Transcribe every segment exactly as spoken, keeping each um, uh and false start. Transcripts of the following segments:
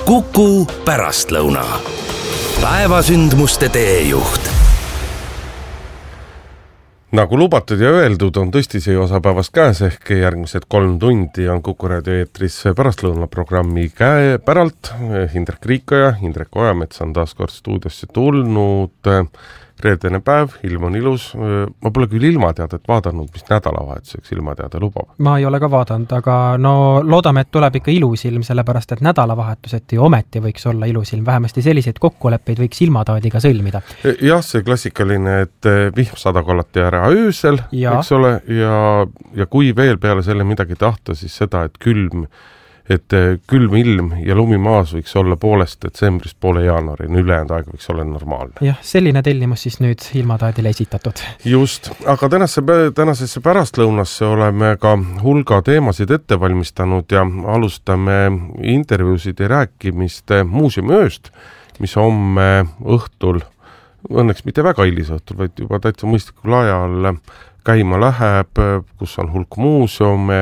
Kuku pärastlõuna. Päevasündmuste teejuht. Nagu lubatud ja öeldud, on tõesti see osa päevast käes ehk järgmised kolm tundi on Kuku raadio eetris pärastlõunaprogrammi käe päralt. Hindrek Riikoja, Hindrek Ojamets on taas kord stuudiosse tulnud. Reedene päev, ilm on ilus. Ma pole küll ilmateadet vaadanud, mis nädalavahetuseks ilmateade lubab. Ma ei ole ka vaadanud, aga no loodame, et tuleb ikka ilus ilm, sellepärast et nädalavahetuseti ometi võiks olla ilus ilm. Vähemasti selliseid kokkuleppeid võiks ilmataadiga sõlmida. Jah, see klassikaline, et vihm sadag alati ära öösel, ja. Eks ole, ja, ja kui veel peale selle midagi tahta, siis seda, et külm et külm ilm ja lumimaas võiks olla poolest detsembrist poole jaanuarini, ülejäänud aeg võiks olla normaalne. Jah, selline tellimus siis nüüd ilmataadile esitatud. Just, aga tänase, tänasesse pärastlõunasse oleme ka hulga teemasid ette valmistanud ja alustame intervjuusid ja rääkimist muuseumiööst, mis homme õhtul, õnneks mitte väga hilis õhtul, vaid juba täitsa mõistlikul ajal käima läheb, kus on hulk muuseume,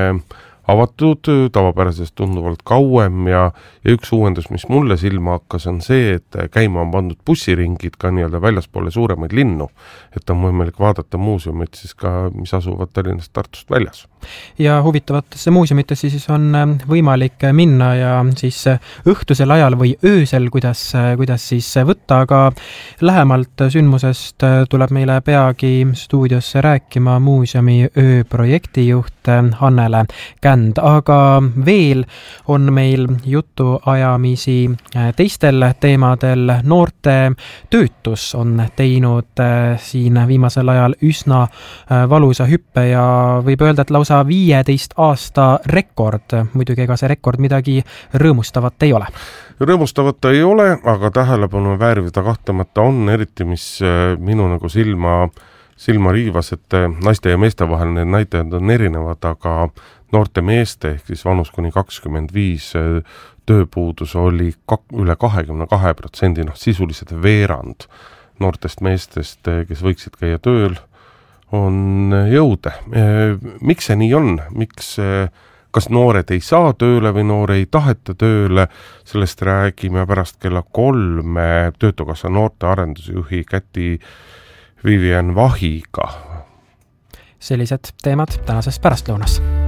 avatud tavapärasest tunduvalt kauem ja, ja üks uuendus, mis mulle silma hakkas, on see, et käima on pandud bussiringid ka nii-öelda väljaspoole suuremaid linnu, et on võimalik vaadata muuseumit siis ka, mis asuvad Tallinnast Tartust väljas. Ja huvitavatesse muuseumitesse siis on võimalik minna ja siis õhtusel ajal või öösel, kuidas, kuidas siis võtta, aga lähemalt sündmusest tuleb meile peagi stuudiosse rääkima muuseumi ööprojektijuht Hannele Känd, aga veel on meil jutuajamisi teistel teemadel. Noorte töötus on teinud siin viimasel ajal üsna valusa hüppe ja võib öelda, et lausa viieteist aasta rekord. Muidugi ega see rekord midagi rõõmustavat ei ole. Rõõmustavat ei ole, aga tähelepanu väärivida kahtlemata on, eriti mis minu nagu silma silma riivas, et naiste ja meeste vahel need näitajad on erinevad, aga noorte meeste ehk siis vanus kuni kakskümmend viis tööpuudus oli kak- üle kahekümne kahe protsendi, noh sisuliselt veerand noortest meestest, kes võiksid käia tööl, on jõude. Miks see nii on? Miks, kas noored ei saa tööle või noore ei taheta tööle? Sellest räägime pärast kella kolme Töötukassa noorte arendusjuhi Käti Vivian Vahiga. Sellised teemad tänases pärastlõunas.